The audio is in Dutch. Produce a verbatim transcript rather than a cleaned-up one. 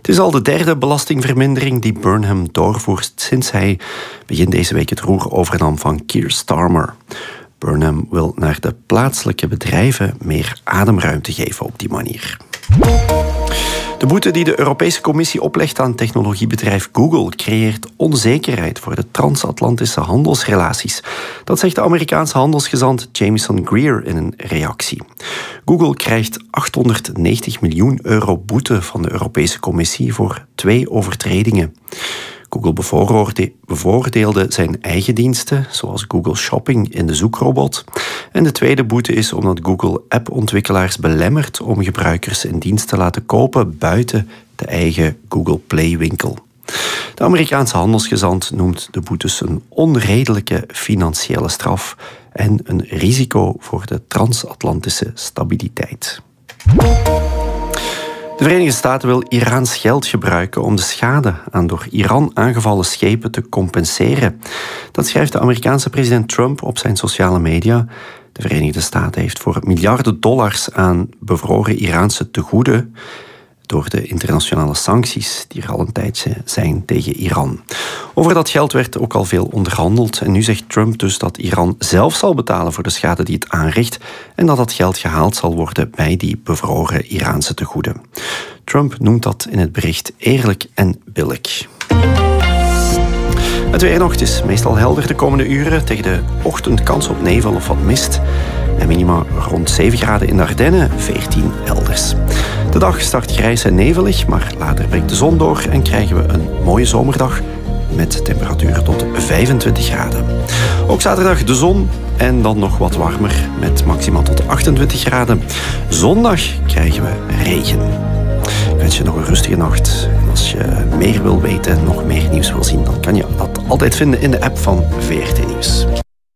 Het is al de derde belastingvermindering die Burnham doorvoert sinds hij begin deze week het roer overnam van Keir Starmer. Burnham wil naar de plaatselijke bedrijven meer ademruimte geven op die manier. De boete die de Europese Commissie oplegt aan technologiebedrijf Google creëert onzekerheid voor de transatlantische handelsrelaties. Dat zegt de Amerikaanse handelsgezant Jamieson Greer in een reactie. Google krijgt achthonderdnegentig miljoen euro boete van de Europese Commissie voor twee overtredingen. Google bevoordeelde zijn eigen diensten, zoals Google Shopping in de zoekrobot. En de tweede boete is omdat Google appontwikkelaars belemmert om gebruikers een dienst te laten kopen buiten de eigen Google Play-winkel. De Amerikaanse handelsgezant noemt de boetes een onredelijke financiële straf en een risico voor de transatlantische stabiliteit. De Verenigde Staten wil Iraans geld gebruiken om de schade aan door Iran aangevallen schepen te compenseren. Dat schrijft de Amerikaanse president Trump op zijn sociale media. De Verenigde Staten heeft voor miljarden dollars aan bevroren Iraanse tegoeden door de internationale sancties die er al een tijdje zijn tegen Iran. Over dat geld werd ook al veel onderhandeld en nu zegt Trump dus dat Iran zelf zal betalen voor de schade die het aanricht en dat dat geld gehaald zal worden bij die bevroren Iraanse tegoeden. Trump noemt dat in het bericht eerlijk en billig. Het weer nog, het is meestal helder de komende uren. Tegen de ochtend kans op nevel of wat mist. En minima rond zeven graden in de Ardennen, veertien elders. De dag start grijs en nevelig, maar later breekt de zon door en krijgen we een mooie zomerdag met temperaturen tot vijfentwintig graden. Ook zaterdag de zon en dan nog wat warmer met maximaal tot achtentwintig graden. Zondag krijgen we regen. Ik wens je nog een rustige nacht. En als je meer wil weten, nog meer nieuws wil zien, dan kan je dat altijd vinden in de app van V R T Nieuws.